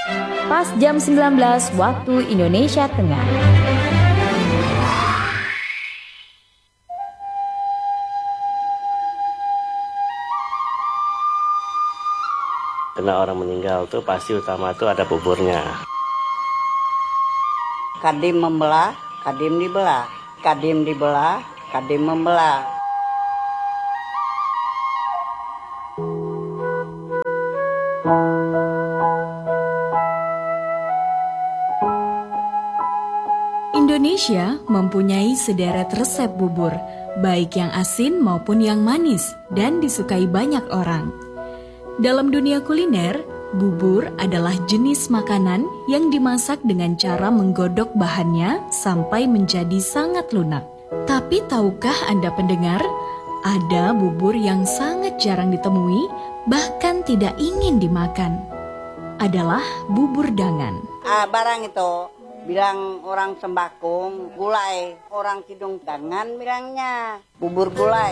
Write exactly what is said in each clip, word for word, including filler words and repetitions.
pas jam sembilan belas waktu Indonesia Tengah. Karena orang meninggal tuh pasti utama tuh ada buburnya. Kadim membelah, kadim dibelah, kadim dibelah, kadim membelah. Indonesia mempunyai sederet resep bubur, baik yang asin maupun yang manis, dan disukai banyak orang. Dalam dunia kuliner, bubur adalah jenis makanan yang dimasak dengan cara menggodok bahannya sampai menjadi sangat lunak. Tapi tahukah Anda pendengar, ada bubur yang sangat jarang ditemui, bahkan tidak ingin dimakan. Adalah bubur dangan. Ah, barang itu bilang orang Sembakung gulai, orang Kidung Dangan bilangnya bubur gulai.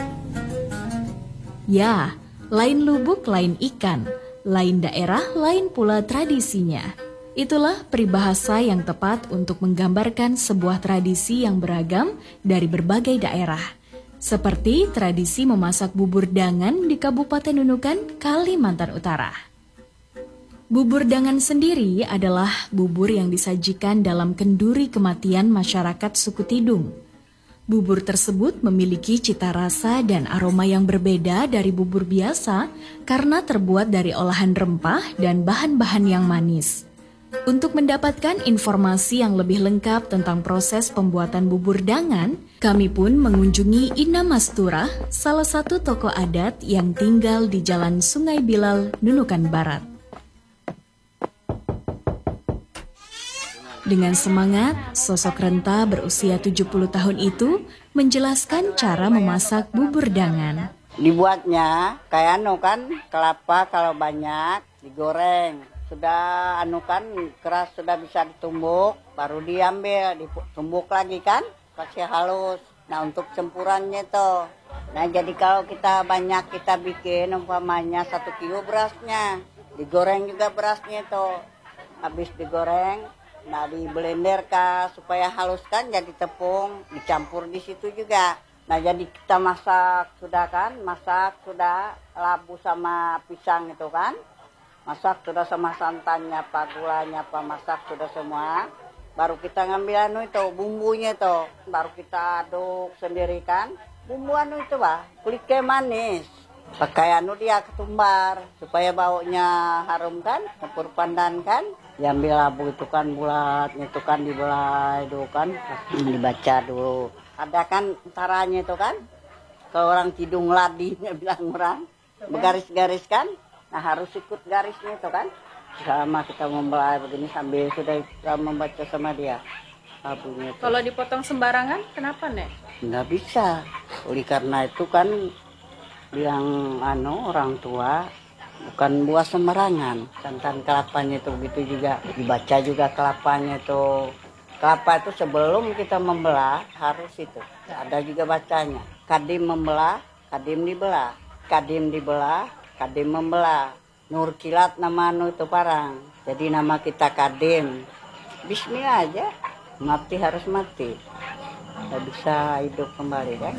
Ya, lain lubuk, lain ikan, lain daerah, lain pula tradisinya. Itulah peribahasa yang tepat untuk menggambarkan sebuah tradisi yang beragam dari berbagai daerah. Seperti tradisi memasak bubur dangan di Kabupaten Nunukan, Kalimantan Utara. Bubur dangan sendiri adalah bubur yang disajikan dalam kenduri kematian masyarakat suku Tidung. Bubur tersebut memiliki cita rasa dan aroma yang berbeda dari bubur biasa karena terbuat dari olahan rempah dan bahan-bahan yang manis. Untuk mendapatkan informasi yang lebih lengkap tentang proses pembuatan bubur dangan, kami pun mengunjungi Ina Mastura, salah satu tokoh adat yang tinggal di Jalan Sungai Bilal, Nunukan Barat. Dengan semangat, sosok renta berusia tujuh puluh tahun itu menjelaskan cara memasak bubur dangan. Dibuatnya kayak anu kan, kelapa kalau banyak digoreng. Sudah anu kan keras, sudah bisa ditumbuk, baru diambil, ditumbuk lagi kan, kasih halus. Nah untuk campurannya tuh. Nah jadi kalau kita banyak kita bikin umpamanya satu kilo berasnya, digoreng juga berasnya tuh. Habis digoreng, nah di blender kah supaya halus kan jadi tepung, dicampur di situ juga. Nah jadi kita masak sudah kan, masak sudah labu sama pisang itu kan. Masak sudah sama santannya, apa gulanya, apa masak sudah semua. Baru kita ngambil anu itu bumbunya itu, baru kita aduk sendiri kan. Bumbu anu itu bah, kulitnya manis. Pakai anu dia ketumbar supaya baunya harum kan, campur pandan kan. Diambil labu itu kan bulatnya itu kan dibelah itu kan, dibaca dulu. Ada kan caranya itu kan, kalau orang Kidung ladinya bilang orang, bergaris-garis kan. Nah harus ikut garisnya itu kan. Selama kita membelah begini sambil sudah kita membaca sama dia labunya itu. Kalau dipotong sembarangan kenapa Nek? Nggak bisa. Oleh karena itu kan bilang anu orang tua bukan buah sembarangan. Santan kelapanya itu begitu juga. Dibaca juga kelapanya itu. Kelapa itu sebelum kita membelah harus itu. Ada juga bacanya. Kadim membelah, kadim dibelah. Kadim dibelah, kadim membelah. Nur kilat nama anu itu parang. Jadi nama kita kadim. Bismillah aja. Mati harus mati. Nggak bisa hidup kembali kan.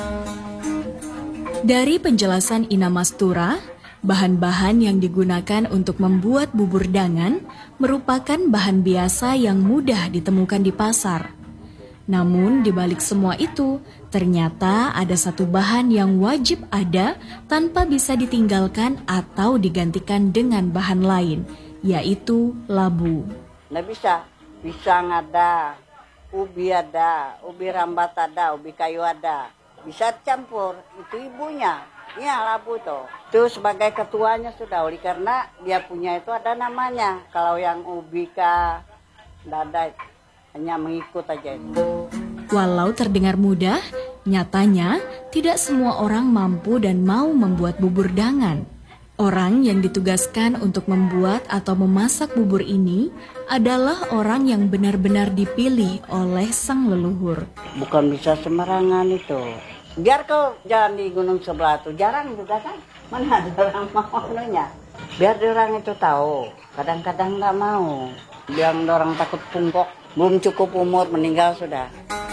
Dari penjelasan Ina Mastura, bahan-bahan yang digunakan untuk membuat bubur dangan merupakan bahan biasa yang mudah ditemukan di pasar. Namun di balik semua itu, ternyata ada satu bahan yang wajib ada tanpa bisa ditinggalkan atau digantikan dengan bahan lain, yaitu labu. Nggak bisa. Pisang ada, ubi ada, ubi rambat ada, ubi kayu ada. Bisa campur, itu ibunya. Iya labu tuh. Itu sebagai ketuanya sudah, oleh karena dia punya itu ada namanya. Kalau yang ubi kah, nggak ada. Hanya mengikut aja itu. Walau terdengar mudah, nyatanya tidak semua orang mampu dan mau membuat bubur dangan. Orang yang ditugaskan untuk membuat atau memasak bubur ini adalah orang yang benar-benar dipilih oleh sang leluhur. Bukan bisa sembarangan itu. Biar kau jalan di gunung sebelah tuh jarang juga kan. Mana ada orang mau anunya. Biar orang itu tahu, kadang-kadang nggak mau. Bilang orang takut pungkok, belum cukup umur meninggal sudah.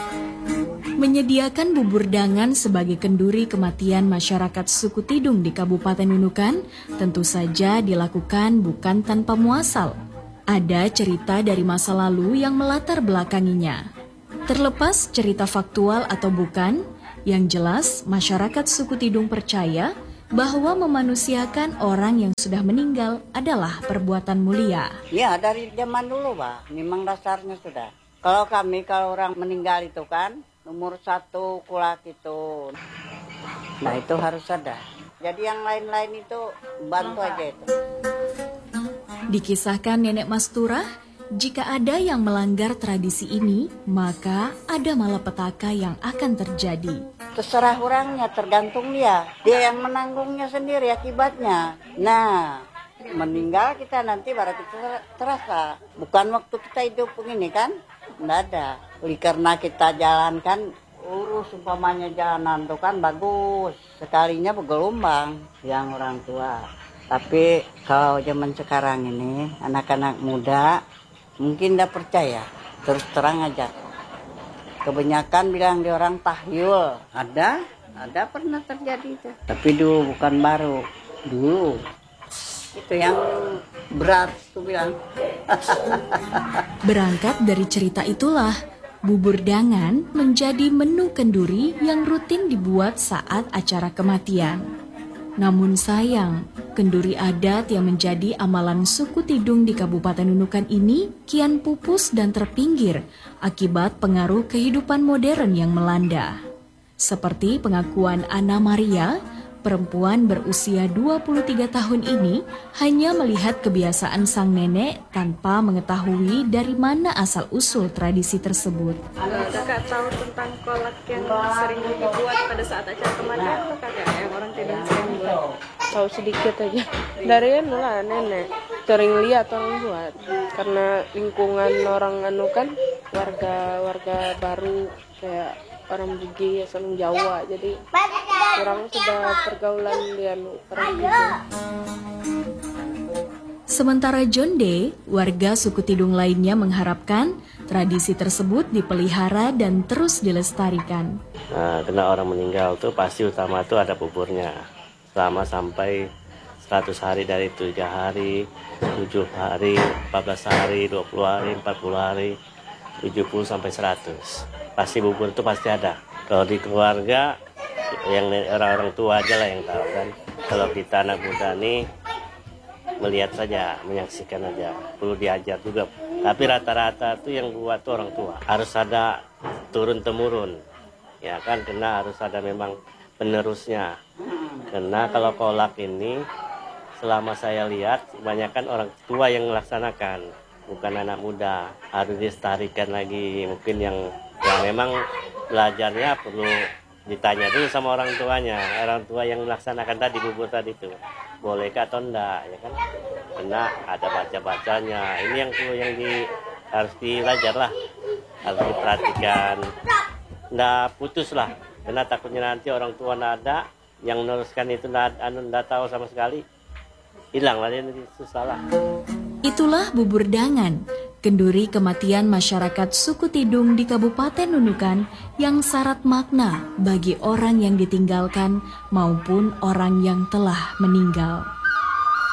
Menyediakan bubur dangan sebagai kenduri kematian masyarakat suku Tidung di Kabupaten Nunukan tentu saja dilakukan bukan tanpa muasal. Ada cerita dari masa lalu yang melatar belakanginya. Terlepas cerita faktual atau bukan, yang jelas masyarakat suku Tidung percaya bahwa memanusiakan orang yang sudah meninggal adalah perbuatan mulia. Ya dari zaman dulu Pak, memang dasarnya sudah. Kalau kami, kalau orang meninggal itu kan, nomor satu kulak itu. Nah itu harus ada. Jadi yang lain-lain itu bantu aja itu. Dikisahkan Nenek Masturah, jika ada yang melanggar tradisi ini, maka ada malapetaka yang akan terjadi. Terserah orangnya, tergantung dia. Dia yang menanggungnya sendiri akibatnya. Nah, meninggal kita nanti baru kita terasa. Bukan waktu kita hidup begini kan? Nggak ada. Oleh karena kita jalankan, urus umpamanya jalanan itu kan bagus. Sekalinya bergelombang yang orang tua. Tapi kalau zaman sekarang ini, anak-anak muda mungkin tidak percaya. Terus terang aja. Kebanyakan bilang di orang tahyul. Ada, ada pernah terjadi itu. Tapi dulu bukan baru. Dulu. Itu yang berat tuh bilang. Berangkat dari cerita itulah, bubur dangan menjadi menu kenduri yang rutin dibuat saat acara kematian. Namun sayang, kenduri adat yang menjadi amalan suku Tidung di Kabupaten Nunukan ini kian pupus dan terpinggir akibat pengaruh kehidupan modern yang melanda. Seperti pengakuan Anna Maria, perempuan berusia dua puluh tiga tahun ini hanya melihat kebiasaan sang nenek tanpa mengetahui dari mana asal-usul tradisi tersebut. Kakak tahu tentang kolak yang sering dibuat pada saat acara kematian atau kakak yang orang Tidung sering buat? Tahu sedikit aja. Dari anu lah nenek sering lihat orang buat. Karena lingkungan orang anu kan warga-warga baru kayak orang Bugis, orang Jawa, jadi orang sudah pergaulan di anu orang Tidung. Sementara Jonde, warga suku Tidung lainnya mengharapkan tradisi tersebut dipelihara dan terus dilestarikan. Nah, kena orang meninggal tuh pasti utama tuh ada buburnya. Selama sampai seratus hari, dari tujuh hari, tujuh hari, empat belas hari, dua puluh hari, empat puluh hari, tujuh puluh sampai seratus. Pasti bubur itu pasti ada. Kalau di keluarga, yang orang-orang tua aja lah yang tahu kan. Kalau kita anak muda nih, melihat saja, menyaksikan aja. Perlu diajar juga. Tapi rata-rata tuh yang buat tuh orang tua. Harus ada turun-temurun. Ya kan, karena harus ada memang penerusnya. Karena kalau kolak ini, selama saya lihat, kebanyakan orang tua yang melaksanakan. Bukan anak muda. Harus dilestarikan lagi. Mungkin yang ya memang belajarnya perlu ditanya dulu sama orang tuanya, orang tua yang melaksanakan tadi bubur tadi itu bolehkah atau enggak, ya kan? Karena ada baca-bacanya. Ini yang perlu yang di harus dilajar lah, harus diperhatikan, enggak putus lah. Karena takutnya nanti orang tua enggak ada, yang meneruskan itu enggak, anu enggak tahu sama sekali, hilang lah, ini susah lah. Itulah bubur dangan, kenduri kematian masyarakat suku Tidung di Kabupaten Nunukan yang syarat makna bagi orang yang ditinggalkan maupun orang yang telah meninggal.